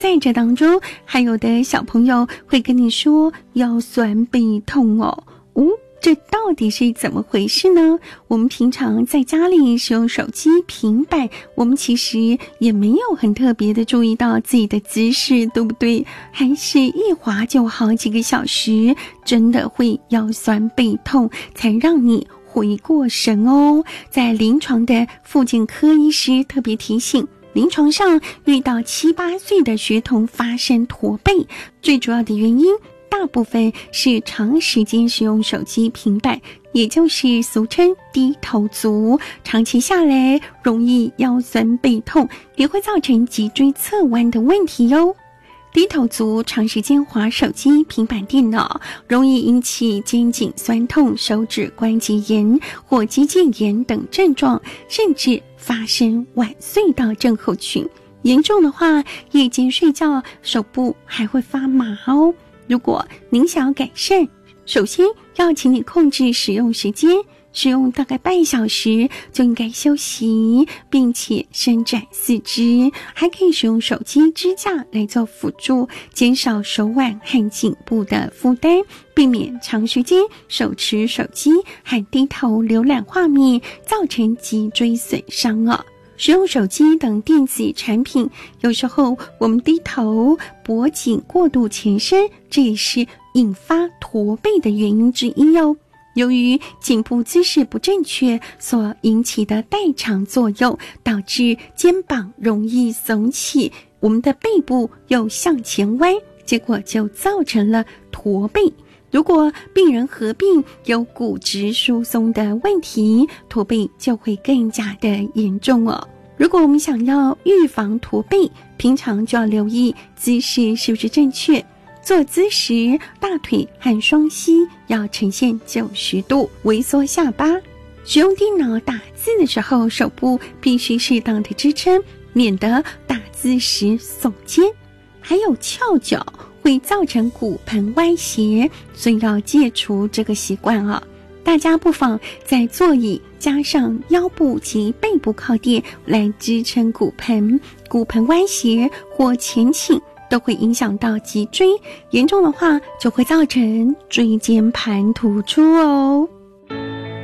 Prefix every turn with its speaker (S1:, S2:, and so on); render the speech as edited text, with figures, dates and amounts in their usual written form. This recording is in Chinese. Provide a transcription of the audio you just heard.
S1: 在这当中，还有的小朋友会跟你说腰酸背痛哦，这到底是怎么回事呢？我们平常在家里使用手机、平板，我们其实也没有很特别的注意到自己的姿势，对不对？还是一滑就好几个小时，真的会腰酸背痛，才让你回过神哦。在临床的复健科医师特别提醒，临床上遇到7、8岁的学童发生驼背，最主要的原因大部分是长时间使用手机、平板，也就是俗称低头族，长期下来容易腰酸背痛，也会造成脊椎侧弯的问题哟。低头族长时间滑手机、平板电脑，容易引起肩颈酸痛、手指关节炎或肌腱炎等症状，甚至发生晚睡到症候群。严重的话，夜间睡觉手部还会发麻哦。如果您想要改善，首先要请你控制使用时间，使用大概半小时就应该休息，并且伸展四肢，还可以使用手机支架来做辅助，减少手腕和颈部的负担，避免长时间手持手机和低头浏览画面，造成脊椎损伤哦。使用手机等电子产品，有时候我们低头，脖颈过度前伸，这也是引发驼背的原因之一哦。由于颈部姿势不正确所引起的代偿作用，导致肩膀容易耸起，我们的背部又向前弯，结果就造成了驼背。如果病人合并有骨质疏松的问题，驼背就会更加的严重哦。如果我们想要预防驼背，平常就要留意姿势是不是正确。坐姿时，大腿和双膝要呈现90度，微缩下巴。使用电脑打字的时候，手部必须适当的支撑，免得打字时耸肩。还有翘脚会造成骨盆歪斜，所以要戒除这个习惯啊。大家不妨在座椅加上腰部及背部靠垫来支撑骨盆，骨盆歪斜或前倾都会影响到脊椎，严重的话就会造成椎间盘突出哦。